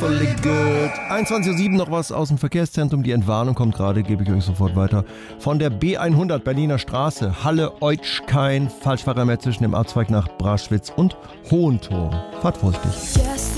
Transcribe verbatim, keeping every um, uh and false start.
awfully good. einundzwanzig Uhr sieben noch was aus dem Verkehrszentrum. Die Entwarnung kommt gerade, gebe ich euch sofort weiter. Von der B hundert Berliner Straße, Halle-Eutsch, kein Falschfahrer mehr zwischen dem Abzweig nach Braschwitz und Hohenturm. Fahrt vorsichtig.